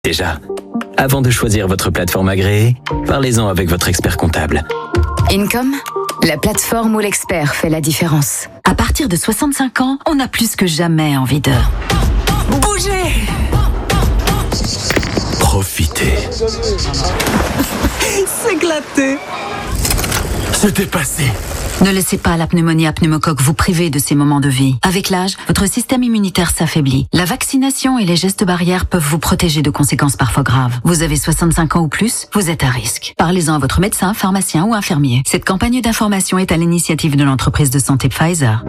Déjà, avant de choisir votre plateforme agréée, parlez-en avec votre expert comptable. Income, la plateforme où l'expert fait la différence. À partir de 65 ans, on a plus que jamais envie de bouger. Profitez. S'éclater. Se dépasser. Ne laissez pas la pneumonie à pneumocoque vous priver de ces moments de vie. Avec l'âge, votre système immunitaire s'affaiblit. La vaccination et les gestes barrières peuvent vous protéger de conséquences parfois graves. Vous avez 65 ans ou plus, vous êtes à risque. Parlez-en à votre médecin, pharmacien ou infirmier. Cette campagne d'information est à l'initiative de l'entreprise de santé Pfizer.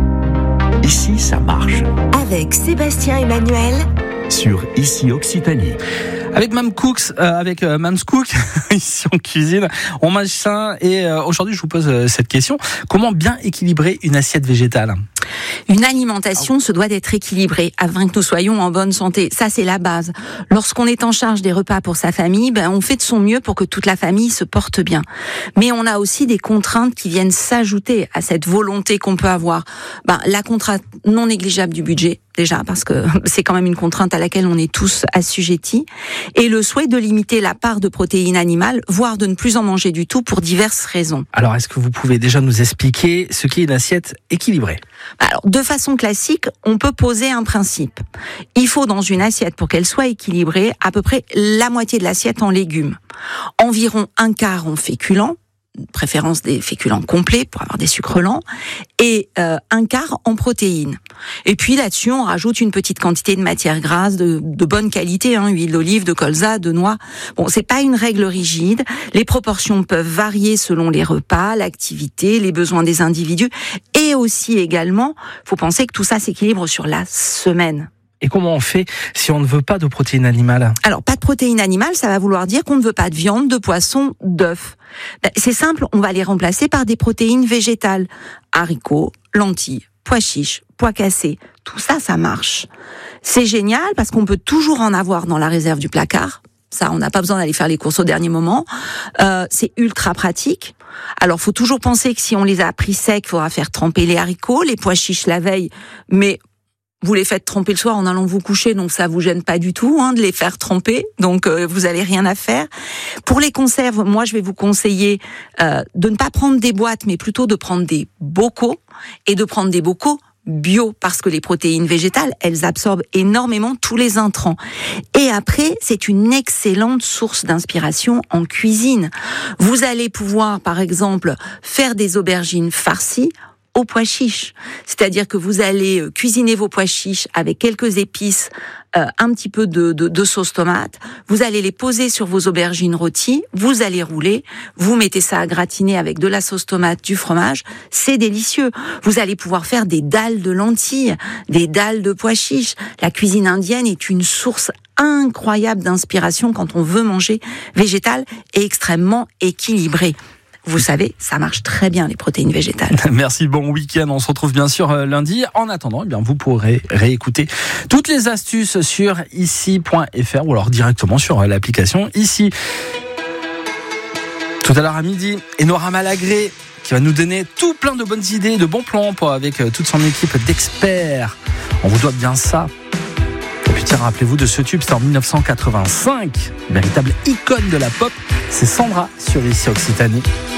Ici, ça marche. Avec Sébastien Emmanuel Sur Ici Occitanie. Avec Mams Cooks, Mams Cook, ici en cuisine, on mange sain et aujourd'hui je vous pose cette question. Comment bien équilibrer une assiette végétale ? Une alimentation se doit d'être équilibrée afin que nous soyons en bonne santé. Ça, c'est la base. Lorsqu'on est en charge des repas pour sa famille, on fait de son mieux pour que toute la famille se porte bien. Mais on a aussi des contraintes qui viennent s'ajouter à cette volonté qu'on peut avoir. La contrainte non négligeable du budget, déjà, parce que c'est quand même une contrainte à laquelle on est tous assujettis, et le souhait de limiter la part de protéines animales, voire de ne plus en manger du tout pour diverses raisons. Alors, est-ce que vous pouvez déjà nous expliquer ce qu'est une assiette équilibrée ? Alors, de façon classique, on peut poser un principe. Il faut dans une assiette, pour qu'elle soit équilibrée, à peu près la moitié de l'assiette en légumes, environ un quart en féculents, préférence des féculents complets pour avoir des sucres lents, et un quart en protéines. Et puis là-dessus, on rajoute une petite quantité de matières grasses de bonne qualité, huile d'olive, de colza, de noix. Bon, c'est pas une règle rigide. Les proportions peuvent varier selon les repas, l'activité, les besoins des individus, et aussi également, faut penser que tout ça s'équilibre sur la semaine. Et comment on fait si on ne veut pas de protéines animales ? Alors, pas de protéines animales, ça va vouloir dire qu'on ne veut pas de viande, de poisson, d'œufs. C'est simple, on va les remplacer par des protéines végétales. Haricots, lentilles, pois chiches, pois cassés, tout ça, ça marche. C'est génial parce qu'on peut toujours en avoir dans la réserve du placard. Ça, on n'a pas besoin d'aller faire les courses au dernier moment. C'est ultra pratique. Alors, faut toujours penser que si on les a pris secs, il faudra faire tremper les haricots, les pois chiches la veille, mais vous les faites tremper le soir en allant vous coucher, donc ça vous gêne pas du tout de les faire tremper, donc vous avez rien à faire. Pour les conserves, moi je vais vous conseiller de ne pas prendre des boîtes, mais plutôt de prendre des bocaux, et de prendre des bocaux bio, parce que les protéines végétales, elles absorbent énormément tous les intrants. Et après, c'est une excellente source d'inspiration en cuisine. Vous allez pouvoir, par exemple, faire des aubergines farcies aux pois chiches. C'est-à-dire que vous allez cuisiner vos pois chiches avec quelques épices, un petit peu de sauce tomate, vous allez les poser sur vos aubergines rôties, vous allez rouler, vous mettez ça à gratiner avec de la sauce tomate, du fromage, c'est délicieux. Vous allez pouvoir faire des dalles de lentilles, des dalles de pois chiches. La cuisine indienne est une source incroyable d'inspiration quand on veut manger végétal et extrêmement équilibré. Vous savez, ça marche très bien, les protéines végétales. Merci, bon week-end. On se retrouve bien sûr lundi. En attendant, vous pourrez réécouter toutes les astuces sur ici.fr ou alors directement sur l'application Ici. Tout à l'heure à midi, Enora Malagré qui va nous donner tout plein de bonnes idées, de bons plans avec toute son équipe d'experts. On vous doit bien ça. Et puis tiens, rappelez-vous de ce tube, c'était en 1985. Véritable icône de la pop, c'est Sandra sur Ici Occitanie.